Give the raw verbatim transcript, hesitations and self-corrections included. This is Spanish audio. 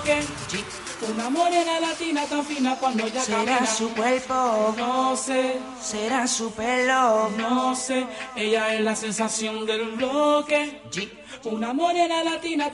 Una morena latina tan fina cuando ella camina. ¿Será su cuerpo? No sé. ¿Será su pelo? No sé. Ella es la sensación del bloque. Una morena latina